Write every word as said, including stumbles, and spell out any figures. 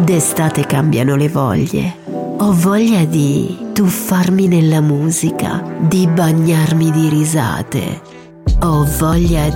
D'estate cambiano le voglie. Ho voglia di tuffarmi nella musica, di bagnarmi di risate. Ho voglia